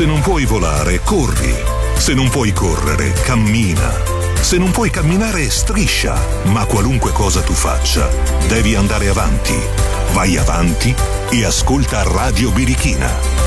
Se non puoi volare, corri. Se non puoi correre, cammina. Se non puoi camminare, striscia. Ma qualunque cosa tu faccia, devi andare avanti. Vai avanti e ascolta Radio Birichina.